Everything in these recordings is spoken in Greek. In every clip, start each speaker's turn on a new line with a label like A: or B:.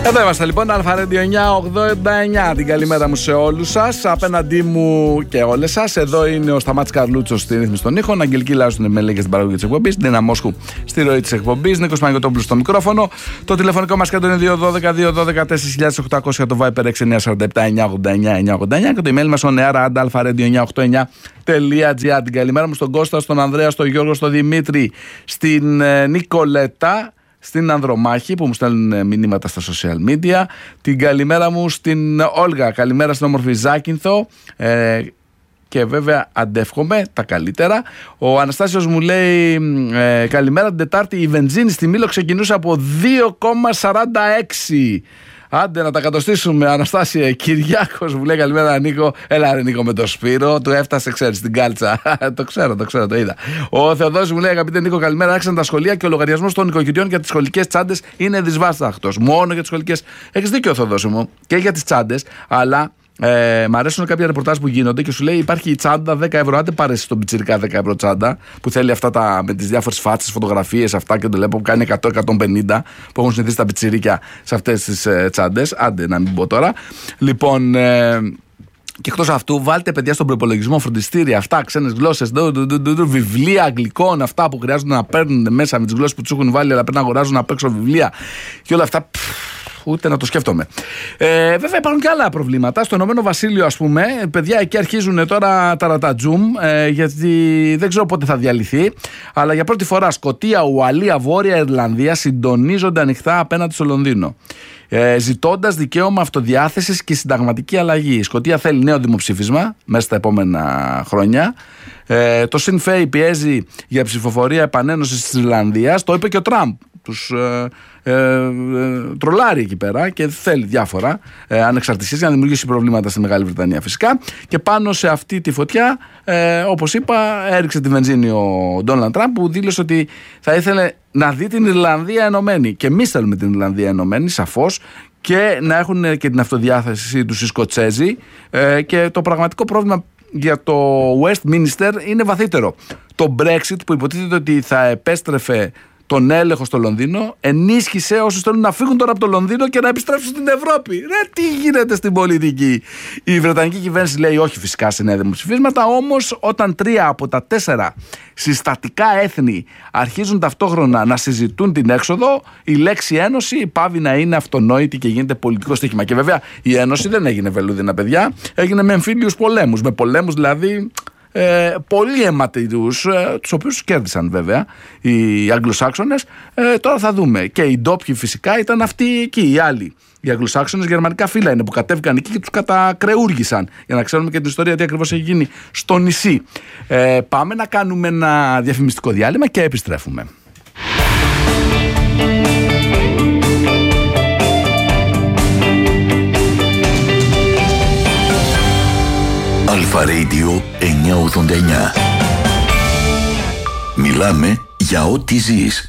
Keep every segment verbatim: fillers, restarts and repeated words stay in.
A: Εδώ είμαστε λοιπόν, Αλφα-Radio εννιά ογδόντα εννιά. Την καλημέρα μου σε όλους σας. Απέναντί μου και όλες σας. Εδώ είναι ο Σταμάτης Καρλούτσος στη ρύθμιση των ήχων. Αγγελική Λάζου στην επιμέλεια και στην παραγωγή της εκπομπής. Ντίνα Μόσχου στη ροή της εκπομπής. Νίκος Παναγιωτόπουλος στο μικρόφωνο. Το τηλεφωνικό μας κέντρο είναι δύο ένα δύο, δύο ένα τέσσερα χιλιάδες οκτακόσια. Το Viper έξι εννιά τέσσερα επτά εννιά ογδόντα εννιά εννιά ογδόντα εννιά. Και το email μας on air at alfaradio εννιά ογδόντα εννιά τελεία gr. Την καλημέρα μου στον Κώστα, στον Ανδρέα, στον Γιώργο, στον Δημήτρη, στην ε, Νικολέτα, στην Ανδρομάχη που μου στέλνουν μηνύματα στα social media. Την καλημέρα μου στην Όλγα. Καλημέρα στην όμορφη Ζάκυνθο. Ε, και βέβαια αντεύχομαι τα καλύτερα. Ο Αναστάσιος μου λέει ε, καλημέρα, την Τετάρτη η βενζίνη στη Μήλο ξεκινούσε από δύο κόμμα σαράντα έξι. Άντε να τα κατοστήσουμε, Αναστάσια. Κυριάκος μου λέει καλημέρα, Νίκο. Έλα, ρε Νίκο, με το Σπύρο. Του έφτασε, ξέρεις, στην κάλτσα. Το ξέρω, το ξέρω, το είδα. Ο Θεοδόσης μου λέει αγαπητέ Νίκο, καλημέρα. Άρχισαν τα σχολεία και ο λογαριασμός των νοικοκυριών για τις σχολικές τσάντες είναι δυσβάσταχτος. Μόνο για τις σχολικές. Έχεις δίκιο, Θεοδόση μου, και για τις τσάντες, αλλά. Ε, μ' αρέσουν κάποια ρεπορτάζ που γίνονται και σου λέει υπάρχει η τσάντα δέκα ευρώ. Άντε πάρε στον πιτσιρικά δέκα ευρώ τσάντα που θέλει αυτά τα, με τις διάφορες φάτσες, φωτογραφίες, αυτά και το λέω που κάνει εκατό με εκατόν πενήντα που έχουν συνηθίσει τα πιτσιρίκια σε αυτές τις ε, τσάντες. Άντε να μην πω τώρα. Λοιπόν. Ε, Και εκτός αυτού, βάλτε παιδιά στον προϋπολογισμό φροντιστήρια, αυτά, ξένες γλώσσες, δου, δου, δου, δου, δου, βιβλία αγγλικών, αυτά που χρειάζονται να παίρνουν μέσα με τις γλώσσες που τους έχουν βάλει, αλλά πρέπει να αγοράζουν απ' έξω βιβλία και όλα αυτά. Πφ, ούτε να το σκέφτομαι. Ε, βέβαια υπάρχουν και άλλα προβλήματα. Στο Ηνωμένο Βασίλειο, ας πούμε, παιδιά, εκεί αρχίζουν τώρα τα ρατατζούμ, ε, γιατί δεν ξέρω πότε θα διαλυθεί. Αλλά για πρώτη φορά Σκωτία, Ουαλία, Βόρεια Ιρλανδία συντονίζονται ανοιχτά απέναντι στο Λονδίνο. Ε, ζητώντας δικαίωμα αυτοδιάθεσης και συνταγματική αλλαγή. Η Σκωτία θέλει νέο δημοψήφισμα μέσα στα επόμενα χρόνια. Ε, το Sinn Féin πιέζει για ψηφοφορία επανένωσης της Ιρλανδίας. Το είπε και ο Τραμπ. Τους ε, ε, ε, τρολάρει εκεί πέρα και θέλει διάφορα ε, ανεξαρτησίες για να δημιουργήσει προβλήματα στη Μεγάλη Βρετανία φυσικά. Και πάνω σε αυτή τη φωτιά, ε, όπως είπα, έριξε τη βενζίνη ο Ντόναλντ Τραμπ που δήλωσε ότι θα ήθελε να δει την Ιρλανδία ενωμένη. Και εμείς θέλουμε την Ιρλανδία ενωμένη, σαφώς, και να έχουν και την αυτοδιάθεση τους οι Σκοτσέζοι. Ε, και το πραγματικό πρόβλημα για το Westminster είναι βαθύτερο. Το Brexit που υποτίθεται ότι θα επέστρεφε τον έλεγχο στο Λονδίνο, ενίσχυσε όσους θέλουν να φύγουν τώρα από το Λονδίνο και να επιστρέψουν στην Ευρώπη. Ρε, τι γίνεται στην πολιτική. Η Βρετανική κυβέρνηση λέει όχι φυσικά σε νέα δημοψηφίσματα, όμως όταν τρία από τα τέσσερα συστατικά έθνη αρχίζουν ταυτόχρονα να συζητούν την έξοδο, η λέξη ένωση πάβει να είναι αυτονόητη και γίνεται πολιτικό στοίχημα. Και βέβαια η ένωση δεν έγινε βελούδινα, παιδιά, έγινε με εμφύλιους πολέμους. Με πολέμους δηλαδή. Ε, πολύ αιματηρούς, ε, τους οποίους κέρδισαν βέβαια οι Αγγλοσάξονες. Ε, τώρα θα δούμε. Και οι ντόπιοι φυσικά ήταν αυτοί εκεί, οι άλλοι. Οι Αγγλοσάξονες γερμανικά φύλλα είναι που κατέβηκαν εκεί και τους κατακρεούργησαν. Για να ξέρουμε και την ιστορία τι ακριβώς έχει γίνει στο νησί. Ε, πάμε να κάνουμε ένα διαφημιστικό διάλειμμα και επιστρέφουμε.
B: Αλφα-Radio εννιά ογδόντα εννιά. Μιλάμε για ό,τι ζεις.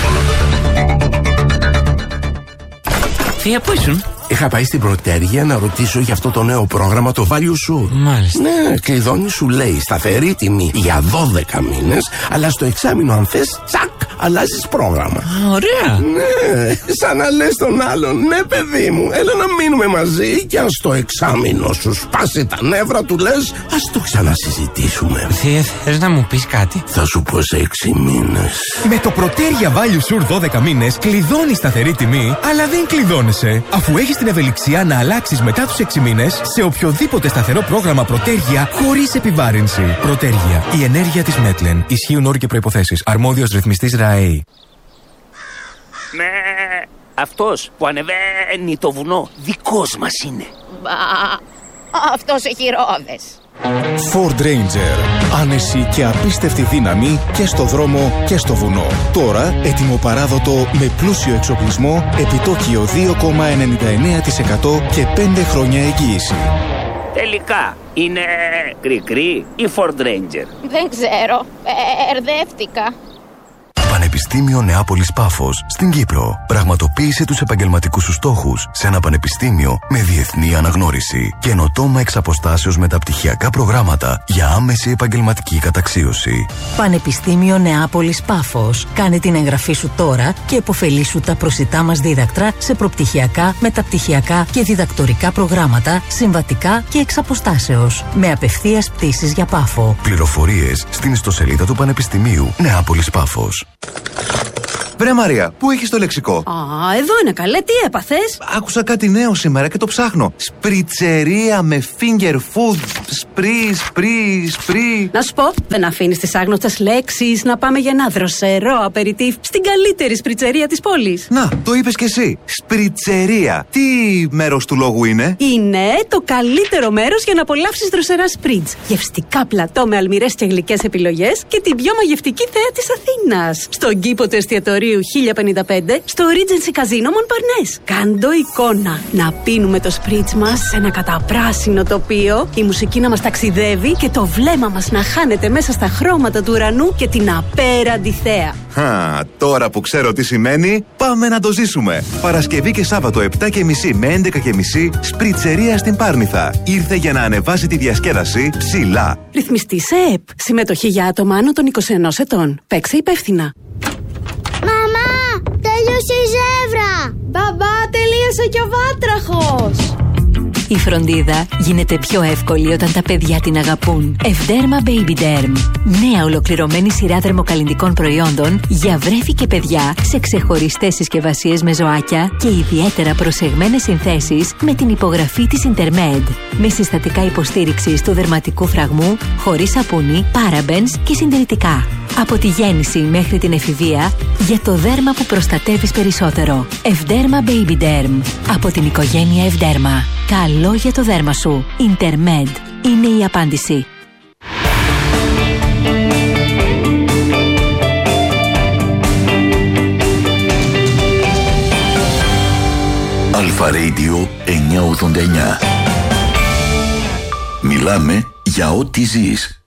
C: Θεία, πού ήσουν?
D: Είχα πάει στην Πρωτέργεια να ρωτήσω για αυτό το νέο πρόγραμμα, το Value Sur.
C: Μάλιστα.
D: Ναι, και η Δόνη σου λέει σταθερή τιμή για δώδεκα μήνες, αλλά στο εξάμηνο αν θες, τσακ, αλλάζεις πρόγραμμα.
C: Α, ωραία.
D: Ναι, σαν να λες τον άλλον, ναι παιδί μου, έλα να μείνουμε μαζί και αν στο εξάμηνο σου σπάσει τα νεύρα του λες, ας το ξανασυζητήσουμε.
C: Θεία, θες να μου πεις κάτι?
D: Θα σου πω σε έξι μήνες.
E: Με το Πρωτέργεια Value Sur δώδεκα μήνες κλειδώνεις σταθερή τιμή, αλλά δεν κλειδώνεσαι, αφού έχεις την ευελιξία να αλλάξεις μετά τους έξι μήνες σε οποιοδήποτε σταθερό πρόγραμμα Πρωτέργεια χωρίς επιβάρυνση. Πρωτέργεια. Η ενέργεια της Μέτλεν. Ισχύουν όροι και προϋποθέσεις. Αρμόδιος ρυθμιστής ΡΑΕΗ.
F: Με αυτός που ανεβαίνει το βουνό δικός μας είναι.
G: Μπα, αυτός έχει ρόδες.
H: Ford Ranger. Άνεση και απίστευτη δύναμη και στο δρόμο και στο βουνό. Τώρα έτοιμο παράδοτο με πλούσιο εξοπλισμό, επιτόκιο δύο κόμμα ενενήντα εννέα τοις εκατό και πέντε χρόνια εγγύηση.
F: Τελικά είναι κρικρί ή Ford Ranger?
G: Δεν ξέρω, μπερδεύτηκα.
D: Πανεπιστήμιο
I: Πανεπιστήμιο Νεάπολης Πάφος στην Κύπρο. Πραγματοποίησε τους επαγγελματικούς σου στόχους σε ένα πανεπιστήμιο με διεθνή αναγνώριση. Καινοτόμα εξ αποστάσεως μεταπτυχιακά προγράμματα για άμεση επαγγελματική καταξίωση.
J: Πανεπιστήμιο Νεάπολης Πάφος. Κάνε την εγγραφή σου τώρα και επωφελήσου τα προσιτά μας δίδακτρα σε προπτυχιακά, μεταπτυχιακά και διδακτορικά προγράμματα, συμβατικά και εξ αποστάσεως. Με απευθείας πτήσεις για Πάφο.
I: Πληροφορίες στην ιστοσελίδα του Πανεπιστημίου Νεάπολης Πάφος.
K: Βρε Μαρία, πού έχεις το λεξικό?
L: Α, εδώ είναι καλέ, τι έπαθες?
K: Άκουσα κάτι νέο σήμερα και το ψάχνω. Σπριτσερία με finger food. Σπρι, σπρι, σπρι.
L: Να σου πω, δεν αφήνεις τις άγνωστες λέξεις. Να πάμε για ένα δροσερό απεριτίφ στην καλύτερη σπριτσερία της πόλης.
K: Να, το είπες κι εσύ. Σπριτσερία. Τι μέρος του λόγου είναι?
L: Είναι το καλύτερο μέρος για να απολαύσεις δροσερά σπριτς. Γευστικά πλατό με αλμυρές και γλυκές επιλογές και την πιο μαγευτική θέα της Αθήνας. Στον κήπο του εστιατορίου χίλια πενήντα πέντε στο Regency Casino Montparnasse. Κάντο εικόνα. Να πίνουμε το σπριτς μας σε ένα καταπράσινο τοπίο, η μουσική να μας ταξιδεύει και το βλέμμα μας να χάνεται μέσα στα χρώματα του ουρανού και την απέραντη θέα.
K: Χα, τώρα που ξέρω τι σημαίνει, πάμε να το ζήσουμε. Παρασκευή και Σάββατο επτά και μισή με έντεκα και μισή, σπριτσερία στην Πάρνηθα. Ήρθε για να ανεβάσει τη διασκέδαση ψηλά.
L: Ρυθμιστή σε ΕΠ. Συμμετοχή για άτομα άνω των είκοσι ενός ετών. Παίξε υπεύθυνα.
M: Μαμά, τέλειωσε η ζεύρα.
N: Μπαμπά, τελείωσε και ο βάτραχος.
J: Η φροντίδα γίνεται πιο εύκολη όταν τα παιδιά την αγαπούν. Ευδέρμα Baby Derm. Νέα ολοκληρωμένη σειρά δερμοκαλλυντικών προϊόντων για βρέφη και παιδιά σε ξεχωριστές συσκευασίες με ζωάκια και ιδιαίτερα προσεγμένες συνθέσεις με την υπογραφή της Intermed. Με συστατικά υποστήριξης του δερματικού φραγμού, χωρίς σαπούνι, parabens και συντηρητικά. Από τη γέννηση μέχρι την εφηβεία, για το δέρμα που προστατεύεις περισσότερο. Ευδέρμα Baby Derm. Από την οικογένεια Ευδέρμα. Καλό για το δέρμα σου. Intermed είναι η απάντηση.
B: Αλφα Radio εννιακόσια ογδόντα εννιά. Μιλάμε για ό,τι ζεις.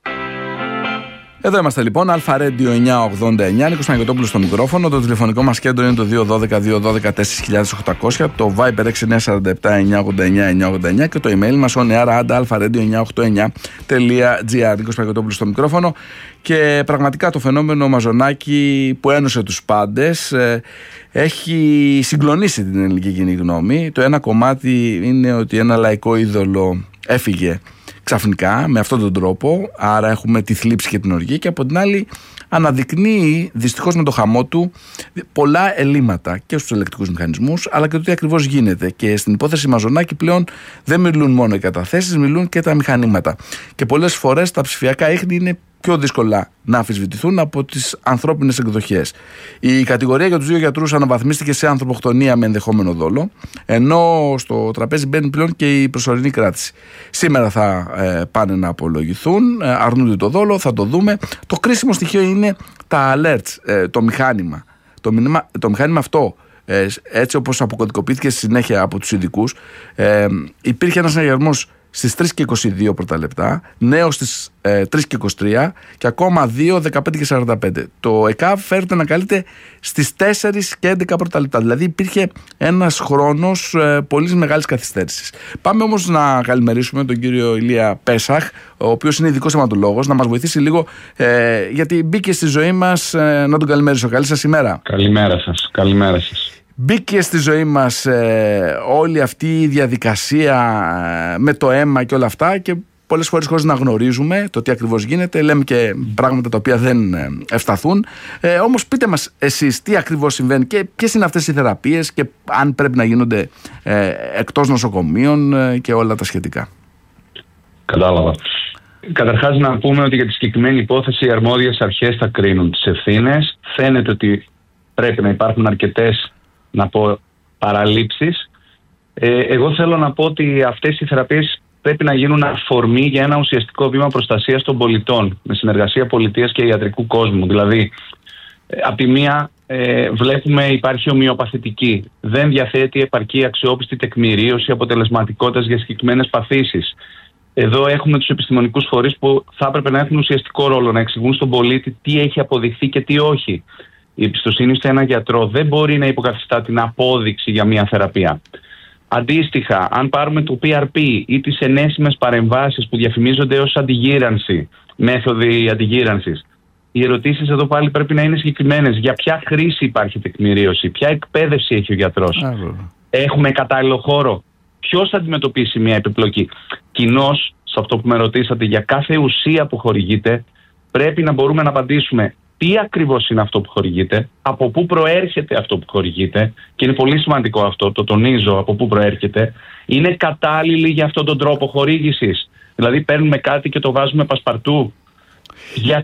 A: Εδώ είμαστε λοιπόν, Αλφα Radio εννιακόσια ογδόντα εννιά, Νίκος Παναγιωτόπουλος στο μικρόφωνο. Το τηλεφωνικό μας κέντρο είναι το δύο ένα δύο δύο ένα δύο τέσσερα χιλιάδες οκτακόσια, το Viber έξι εννιά τέσσερα επτά εννιακόσια ογδόντα εννιά εννιακόσια ογδόντα εννιά και το email μας on air at alpha radio εννιακόσια ογδόντα εννιά τελεία gr. Νίκος Παναγιωτόπουλος στο μικρόφωνο. Και πραγματικά το φαινόμενο Μαζονάκη που ένωσε τους πάντες ε, έχει συγκλονίσει την ελληνική κοινή γνώμη. Το ένα κομμάτι είναι ότι ένα λαϊκό είδωλο έφυγε ξαφνικά με αυτόν τον τρόπο, άρα έχουμε τη θλίψη και την οργή, και από την άλλη αναδεικνύει δυστυχώς με το χαμό του πολλά ελλείμματα και στους ελεκτικούς μηχανισμούς, αλλά και το τι ακριβώς γίνεται. Και στην υπόθεση Μαζονάκη πλέον δεν μιλούν μόνο οι καταθέσεις, μιλούν και τα μηχανήματα. Και πολλές φορές τα ψηφιακά ίχνη είναι πιο δύσκολα να αμφισβητηθούν από τις ανθρώπινες εκδοχές. Η κατηγορία για τους δύο γιατρούς αναβαθμίστηκε σε ανθρωποκτονία με ενδεχόμενο δόλο, ενώ στο τραπέζι μπαίνει πλέον και η προσωρινή κράτηση. Σήμερα θα ε, πάνε να απολογηθούν, ε, αρνούνται το δόλο, θα το δούμε. Το κρίσιμο στοιχείο είναι τα alerts, ε, το μηχάνημα. Το, μηνύμα, το μηχάνημα αυτό, ε, έτσι όπως αποκωδικοποιήθηκε στη συνέχεια από τους ειδικούς, ε, υπήρχε ένας συναγερμός στις τρεις και είκοσι δύο πρώτα λεπτά, νέο στις ε, τρεις και είκοσι τρία και ακόμα δύο, δεκαπέντε και σαράντα πέντε. Το ΕΚΑΒ φέρεται να καλείται στις τέσσερις και έντεκα πρώτα λεπτά. Δηλαδή υπήρχε ένας χρόνος ε, πολύ μεγάλης καθυστέρησης. Πάμε όμως να καλημερίσουμε τον κύριο Ηλία Πέσαχ, ο οποίος είναι ειδικός αιματολόγος, να μας βοηθήσει λίγο, ε, γιατί μπήκε στη ζωή μας. Ε, να τον καλημερίσω. Καλή σας ημέρα.
O: Καλημέρα σας. Καλημέρα σας.
A: Μπήκε στη ζωή μας ε, όλη αυτή η διαδικασία ε, με το αίμα και όλα αυτά, και πολλές φορές χωρίς να γνωρίζουμε το τι ακριβώς γίνεται, λέμε και πράγματα τα οποία δεν ε, ευσταθούν. Ε, όμως πείτε μας εσείς τι ακριβώς συμβαίνει και ποιες είναι αυτές οι θεραπείες και αν πρέπει να γίνονται ε, εκτός νοσοκομείων ε, και όλα τα σχετικά.
O: Κατάλαβα. Καταρχάς να πούμε ότι για τη συγκεκριμένη υπόθεση οι αρμόδιες αρχές θα κρίνουν τις ευθύνες. Φαίνεται ότι πρέπει να υπάρχουν αρκετές, να πω, παραλήψεις. Ε, εγώ θέλω να πω ότι αυτές οι θεραπείες πρέπει να γίνουν αφορμή για ένα ουσιαστικό βήμα προστασίας των πολιτών με συνεργασία πολιτείας και ιατρικού κόσμου. Δηλαδή, ε, από τη μία ε, βλέπουμε υπάρχει ομοιοπαθητική. Δεν διαθέτει επαρκή αξιόπιστη τεκμηρίωση αποτελεσματικότητας για συγκεκριμένες παθήσεις. Εδώ έχουμε τους επιστημονικούς φορείς που θα έπρεπε να έχουν ουσιαστικό ρόλο, να εξηγούν στον πολίτη τι έχει αποδειχθεί και τι όχι. Η εμπιστοσύνη σε έναν γιατρό δεν μπορεί να υποκαθιστά την απόδειξη για μια θεραπεία. Αντίστοιχα, αν πάρουμε το πι αρ πι ή τις ενέσιμες παρεμβάσεις που διαφημίζονται ως αντιγύρανση, μέθοδοι αντιγύρανσης, οι ερωτήσεις εδώ πάλι πρέπει να είναι συγκεκριμένες. Για ποια χρήση υπάρχει τεκμηρίωση, ποια εκπαίδευση έχει ο γιατρός, έχουμε κατάλληλο χώρο, ποιος θα αντιμετωπίσει μια επιπλοκή. Κοινώς, σε αυτό που με ρωτήσατε, για κάθε ουσία που χορηγείται, πρέπει να μπορούμε να απαντήσουμε τι ακριβώς είναι αυτό που χορηγείται, από πού προέρχεται αυτό που χορηγείται, και είναι πολύ σημαντικό αυτό, το τονίζω, από πού προέρχεται, είναι κατάλληλη για αυτόν τον τρόπο χορήγησης. Δηλαδή παίρνουμε κάτι και το βάζουμε πασπαρτού. Για